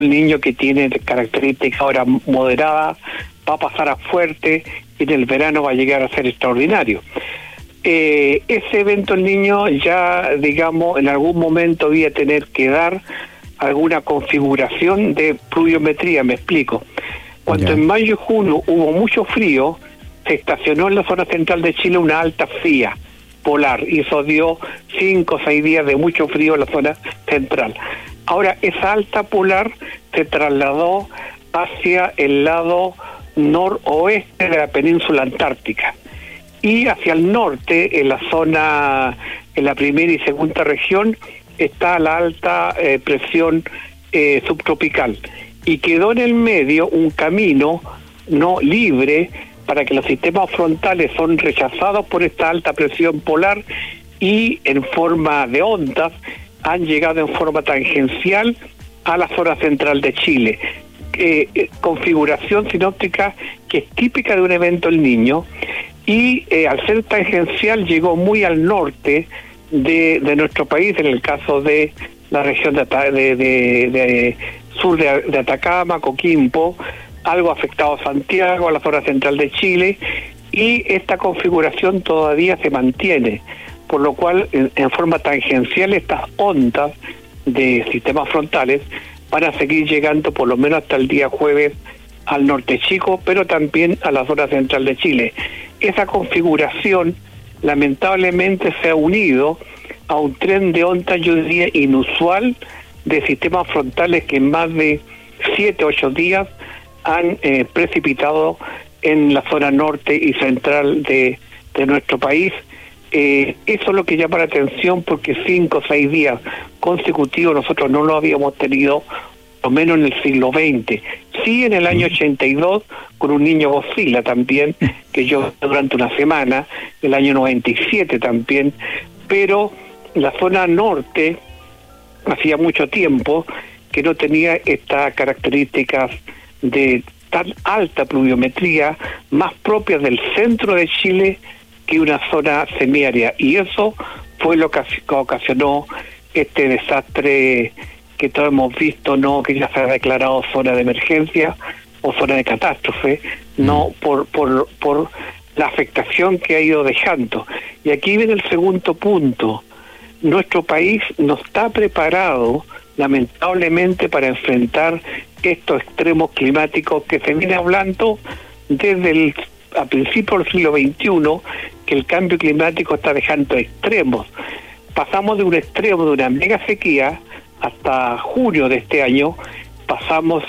el niño que tiene características ahora moderadas va a pasar a fuerte y en el verano va a llegar a ser extraordinario. Ese evento el niño ya, digamos, en algún momento voy a tener que dar alguna configuración de pluviometría, me explico. Cuando en mayo y junio hubo mucho frío, se estacionó en la zona central de Chile una alta fría polar y eso dio 5 o 6 días de mucho frío en la zona central. Ahora esa alta polar se trasladó hacia el lado noroeste de la península antártica y hacia el norte, en la zona, en la primera y segunda región, está la alta presión subtropical y quedó en el medio un camino no libre para que los sistemas frontales son rechazados por esta alta presión polar y en forma de ondas han llegado en forma tangencial a la zona central de Chile. Configuración sinóptica que es típica de un evento El Niño y al ser tangencial llegó muy al norte de nuestro país, en el caso de la región de sur de Atacama, Coquimbo, algo afectado a Santiago, a la zona central de Chile, y esta configuración todavía se mantiene, por lo cual en forma tangencial estas ondas de sistemas frontales van a seguir llegando por lo menos hasta el día jueves al norte chico, pero también a la zona central de Chile. Esa configuración lamentablemente se ha unido a un tren de ondas, yo diría, inusual de sistemas frontales que en más de 7 o 8 días han precipitado en la zona norte y central de nuestro país. Eso es lo que llama la atención porque 5 o 6 días consecutivos nosotros no lo habíamos tenido, por lo menos en el siglo XX. Sí, en el año 82, con un niño Godzilla también, que yo durante una semana, el año 97 también, pero la zona norte hacía mucho tiempo que no tenía estas características de tan alta pluviometría, más propias del centro de Chile que una zona semiárida, y eso fue lo que ocasionó este desastre que todos hemos visto, no que ya se ha declarado zona de emergencia o zona de catástrofe, no por la afectación que ha ido dejando. Y aquí viene el segundo punto. Nuestro país no está preparado, lamentablemente, para enfrentar estos extremos climáticos que se viene hablando desde a principios del siglo XXI, que el cambio climático está dejando extremos. Pasamos de un extremo, de una mega sequía, hasta junio de este año, pasamos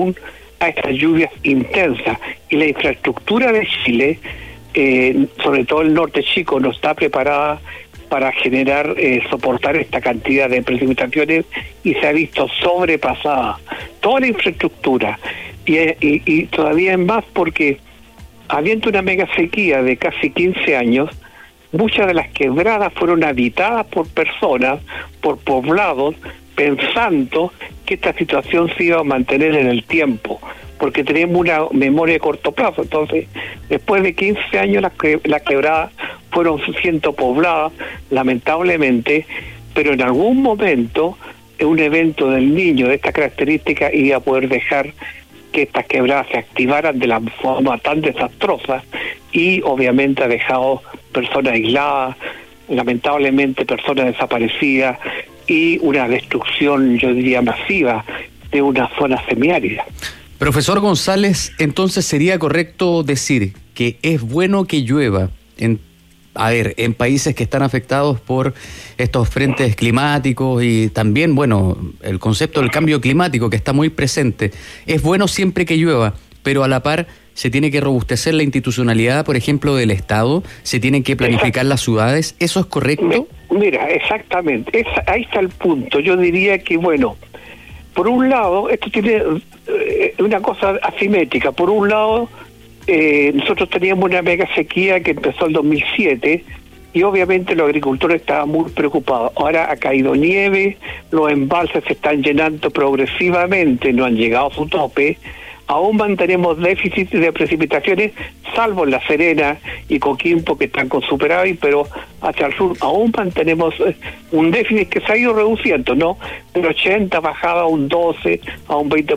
a estas lluvias intensas. Y la infraestructura de Chile, sobre todo el norte chico, no está preparada para generar, soportar esta cantidad de precipitaciones y se ha visto sobrepasada toda la infraestructura y todavía en más porque habiendo una mega sequía de casi 15 años, muchas de las quebradas fueron habitadas por personas, por poblados, pensando que esta situación se iba a mantener en el tiempo, porque tenemos una memoria de corto plazo. Entonces, después de 15 años las quebradas fueron siendo pobladas, lamentablemente, pero en algún momento un evento del Niño de estas características iba a poder dejar que estas quebradas se activaran de la forma tan desastrosa y obviamente ha dejado personas aisladas, lamentablemente personas desaparecidas y una destrucción, yo diría, masiva de una zona semiárida. Profesor González, entonces sería correcto decir que es bueno que llueva en países que están afectados por estos frentes climáticos y también, bueno, el concepto del cambio climático que está muy presente. Es bueno siempre que llueva, pero a la par se tiene que robustecer la institucionalidad, por ejemplo, del Estado, se tienen que planificar las ciudades. ¿Eso es correcto? Mira, exactamente, ahí está el punto. Yo diría que, bueno, por un lado, esto tiene una cosa asimétrica. Por un lado, nosotros teníamos una mega sequía que empezó el 2007 y obviamente los agricultores estaban muy preocupados. Ahora ha caído nieve, los embalses se están llenando progresivamente, no han llegado a su tope, aún mantenemos déficit de precipitaciones, salvo en La Serena y Coquimbo, que están con superávit, pero hacia el sur aún mantenemos un déficit que se ha ido reduciendo, ¿no? De 80 bajaba a un 12, a un 20%.